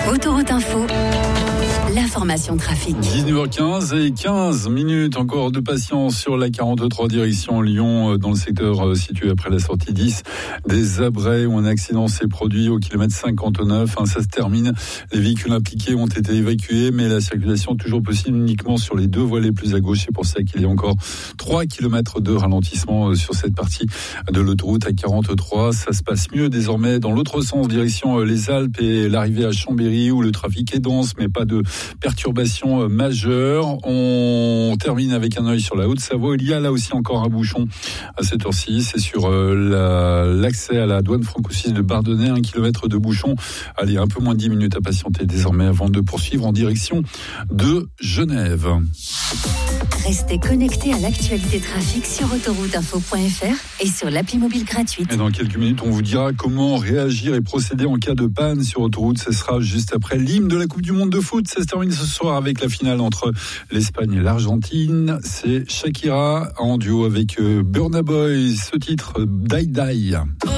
Autoroute Info, l'information trafic. 19h15 et 15 minutes encore de patience sur la 43 direction Lyon, dans le secteur situé après la sortie 10 des Abrets où un accident s'est produit au kilomètre 59. Ça se termine. Les véhicules impliqués ont été évacués, mais la circulation toujours possible uniquement sur les deux voies les plus à gauche. C'est pour ça qu'il y a encore 3 km de ralentissement sur cette partie de l'autoroute A43. Ça se passe mieux désormais dans l'autre sens, direction les Alpes et l'arrivée à Chambéry où le trafic est dense, mais pas de perturbations majeures. On termine avec un œil sur la Haute-Savoie. Il y a là aussi encore un bouchon à cette heure-ci. C'est sur l'accès à la douane franco-suisse de Bardonnay, 1 kilomètre de bouchon. Allez, un peu moins de 10 minutes à patienter désormais avant de poursuivre en direction de Genève. Restez connectés à l'actualité trafic sur autorouteinfo.fr et sur l'appli mobile gratuite. Et dans quelques minutes, on vous dira comment réagir et procéder en cas de panne sur autoroute. Ce sera juste après l'hymne de la Coupe du Monde de foot. Ça se termine ce soir avec la finale entre l'Espagne et l'Argentine. C'est Shakira en duo avec Burna Boy. Ce titre, Die Die.